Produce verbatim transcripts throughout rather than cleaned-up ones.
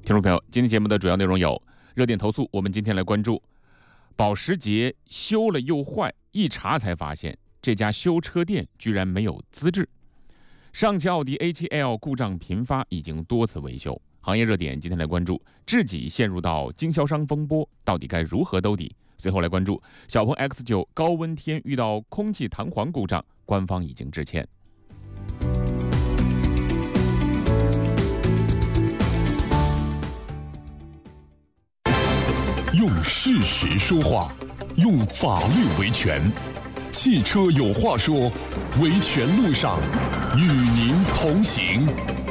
听众朋友，今天节目的主要内容有：热点投诉，我们今天来关注保时捷修了又坏，一查才发现这家修车店居然没有资质；上汽奥迪 A 七 L 故障频发，已经多次维修。行业热点，今天来关注智己陷入到经销商风波，到底该如何兜底？随后来关注小鹏 X 九 高温天遇到空气弹簧故障，官方已经致歉。 用事实说话，用法律维权。汽车有话说，维权路上与您同行。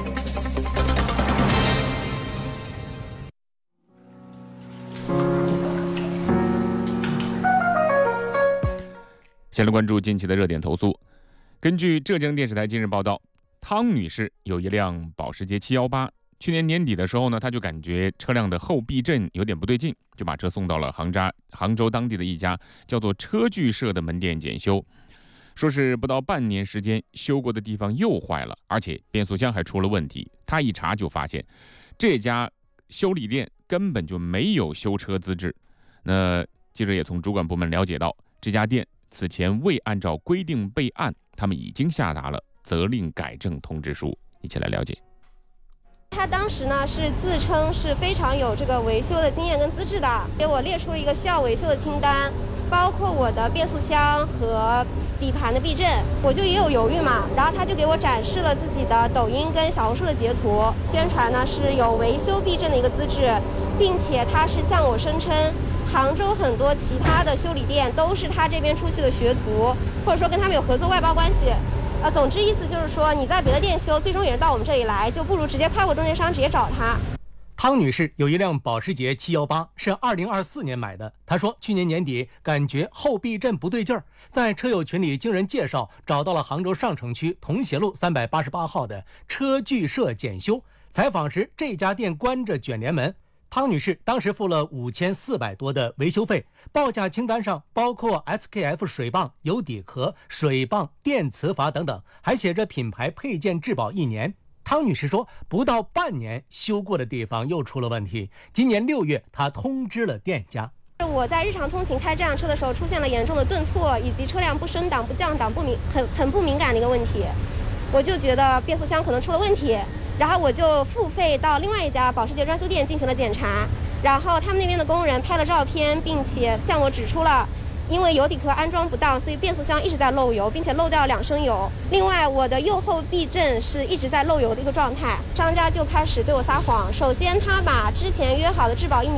先来关注近期的热点投诉。根据浙江电视台今日报道，汤女士有一辆保时捷七一八，去年年底的时候呢，她就感觉车辆的后避震有点不对劲，就把车送到了杭州杭州当地的一家叫做车聚社的门店检修。说是不到半年时间，修过的地方又坏了，而且变速箱还出了问题。她一查就发现，这家修理店根本就没有修车资质。那记者也从主管部门了解到，这家店此前未按照规定备案，他们已经下达了责令改正通知书。一起来了解。 他当时呢是自称是非常有这个维修的经验跟资质的，给我列出了一个需要维修的清单，包括我的变速箱和底盘的避震，我就也有犹豫嘛，然后他就给我展示了自己的抖音跟小红书的截图，宣传呢是有维修避震的一个资质，并且他是向我声称杭州很多其他的修理店都是他这边出去的学徒，或者说跟他们有合作外包关系。呃，总之意思就是说，你在别的店修，最终也是到我们这里来，就不如直接跨过中间商，直接找他。 汤女士有一辆保时捷七一八，是二零二四年买的。她说，去年年底感觉后避震不对劲儿，在车友群里经人介绍找到了杭州上城区同协路三百八十八号的车聚社检修。采访时，这家店关着卷帘门。汤女士当时付了五千四百多的维修费，报价清单上包括 S K F 水泵、油底壳、水泵、电磁阀等等，还写着品牌配件质保一年。汤女士说，不到半年修过的地方又出了问题。今年六月，她通知了店家。 我在日常通勤开这辆车的时候，出现了严重的顿挫，以及车辆不升档、不降档、不敏很很不敏感的一个问题，我就觉得变速箱可能出了问题。然后我就付费到另外一家保时捷专修店进行了检查，然后他们那边的工人拍了照片，并且向我指出了，因为油底壳安装不当，所以变速箱一直在漏油，并且漏掉两升油。另外，我的右后避震是一直在漏油的一个状态。商家就开始对我撒谎，首先他把之前约好的质保一年